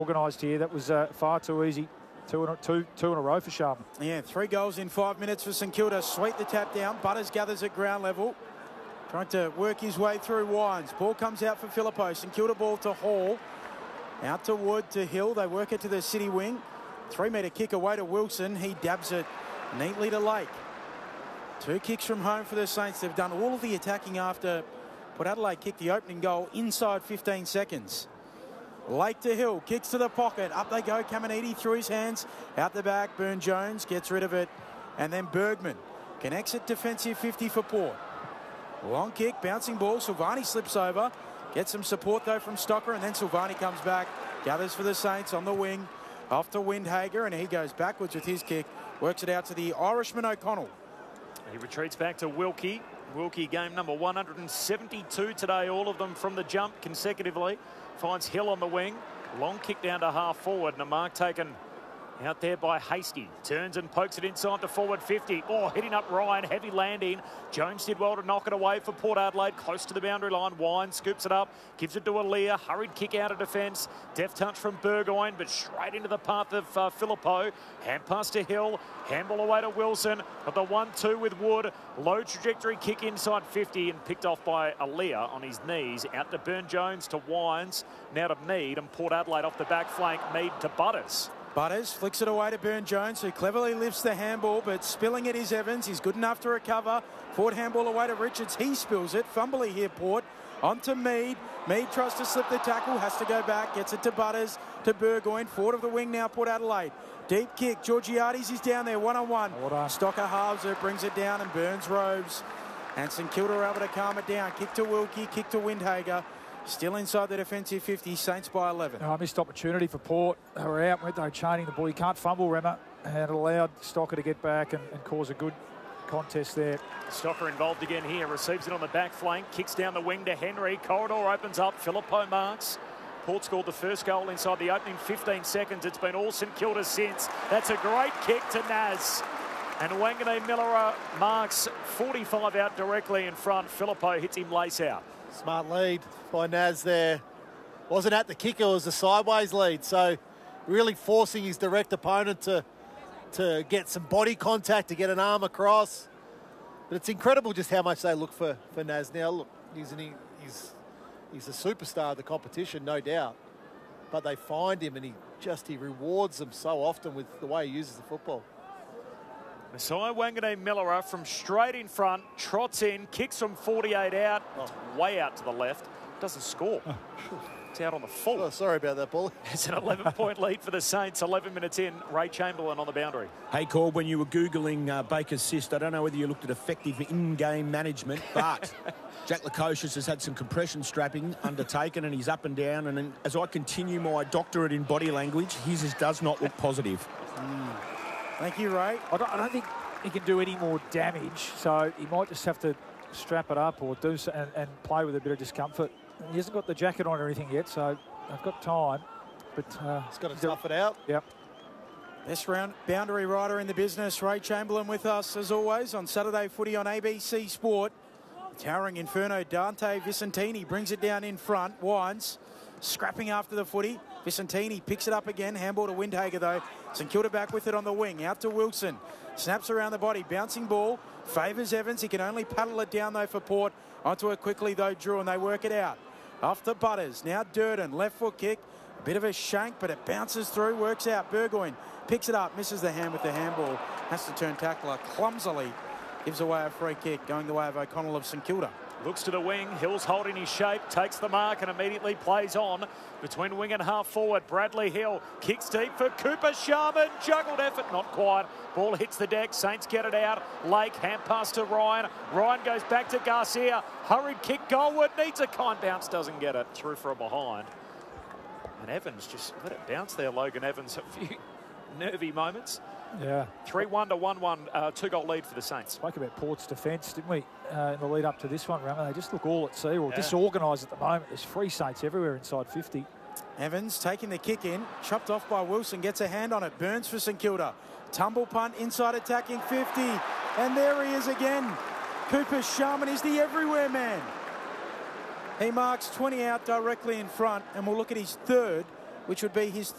organised here. That was far too easy. Two in a row for Sharman. Yeah, 3 goals in 5 minutes for St Kilda. Sweet the tap down. Butters gathers at ground level. Trying to work his way through Wines. Ball comes out for Phillipou. St Kilda ball to Hall. Out to Wood, to Hill. They work it to the City wing. 3-metre kick away to Wilson. He dabs it neatly to Lake. 2 kicks from home for the Saints. They've done all of the attacking after Port Adelaide kicked the opening goal inside 15 seconds. Lake to Hill, kicks to the pocket. Up they go. Caminiti through his hands. Out the back. Burne-Jones gets rid of it. And then Bergman connects it. Defensive 50 for Port. Long kick, bouncing ball. Silvani slips over. Gets some support though from Stocker. And then Silvani comes back. Gathers for the Saints on the wing. Off to Windhager. And he goes backwards with his kick. Works it out to the Irishman O'Connell. He retreats back to Wilkie. Wilkie game number 172 today. All of them from the jump consecutively. Finds Hill on the wing. Long kick down to half forward. And a mark taken out there by Hasty. Turns and pokes it inside to forward 50. Oh, hitting up Ryan. Heavy landing. Jones did well to knock it away for Port Adelaide. Close to the boundary line. Wine scoops it up. Gives it to Aaliyah. Hurried kick out of defence. Deft touch from Burgoyne, but straight into the path of Phillipou. Hand pass to Hill. Handball away to Wilson. But the 1-2 with Wood. Low trajectory kick inside 50 and picked off by Aaliyah on his knees. Out to Burne-Jones to Wines. Now to Mead. And Port Adelaide off the back flank. Mead to Butters. Butters flicks it away to Burne-Jones, who cleverly lifts the handball, but spilling it is Evans. He's good enough to recover. Port handball away to Richards. He spills it. Fumbly here, Port. On to Mead. Mead tries to slip the tackle, has to go back, gets it to Butters, to Burgoyne. Forward of the wing now, Port Adelaide. Deep kick. Georgiades is down there, one-on-one. Stocker halves it, brings it down, and Burns roves. And St Kilda are able to calm it down. Kick to Wilkie, kick to Windhager. Still inside the defensive 50, Saints by 11. Oh, missed opportunity for Port. They were out, weren't they, chaining the ball. You can't fumble, Remmer, and it allowed Stocker to get back and cause a good contest there. Stocker involved again here. Receives it on the back flank. Kicks down the wing to Henry. Corridor opens up. Phillipou marks. Port scored the first goal inside the opening 15 seconds. It's been all St Kilda since. That's a great kick to Naz. And Wangane Miller marks 45 out directly in front. Phillipou hits him lace out. Smart lead by Naz there. Wasn't at the kicker, it was a sideways lead. So really forcing his direct opponent to get some body contact, to get an arm across. But it's incredible just how much they look for Naz now. Look, he's a superstar of the competition, no doubt. But they find him and he rewards them so often with the way he uses the football. Messiah Wangane Miller from straight in front, trots in, kicks from 48 out, way out to the left, doesn't score. It's out on the full. Oh, sorry about that, Paul. It's an 11-point lead for the Saints, 11 minutes in. Ray Chamberlain on the boundary. Hey, Corb, when you were Googling Baker's assist, I don't know whether you looked at effective in-game management, but Jack Lukosius has had some compression strapping undertaken and he's up and down. And as I continue my doctorate in body language, his does not look positive. Thank you, Ray. I don't think he can do any more damage, so he might just have to strap it up or do so and play with a bit of discomfort. He hasn't got the jacket on or anything yet, so they've got time. But he's got to tough it out. Yep. Best round boundary rider in the business, Ray Chamberlain, with us as always on Saturday Footy on ABC Sport. Towering Inferno, Dante Vicentini brings it down in front. Wines scrapping after the footy. Vicentini picks it up again. Handball to Windhager though. St Kilda back with it on the wing. Out to Wilson. Snaps around the body. Bouncing ball. Favours Evans. He can only paddle it down though for Port. Onto it quickly though, Drew, and they work it out. Off to Butters. Now Durden. Left foot kick. A bit of a shank, but it bounces through. Works out. Burgoyne picks it up. Misses the hand with the handball. Has to turn tackler clumsily. Gives away a free kick. Going the way of O'Connell of St Kilda. Looks to the wing, Hill's holding his shape, takes the mark and immediately plays on. Between wing and half forward, Bradley Hill kicks deep for Cooper Sharman. Juggled effort, not quite. Ball hits the deck, Saints get it out. Lake, hand pass to Ryan. Ryan goes back to Garcia. Hurried kick goalward, needs a kind bounce, doesn't get it. Through for a behind. And Evans just let it bounce there, Logan Evans. A few nervy moments. Yeah. 3-1 to 1-1, two-goal lead for the Saints. Spoke about Port's defence, didn't we, in the lead up to this one, Rammer? They just look all at sea or disorganised at the moment. There's free Saints everywhere inside 50. Evans taking the kick in, chopped off by Wilson, gets a hand on it. Burns for St Kilda. Tumble punt, inside attacking 50. And there he is again. Cooper Sharman is the everywhere man. He marks 20 out directly in front, and we'll look at his third which would be his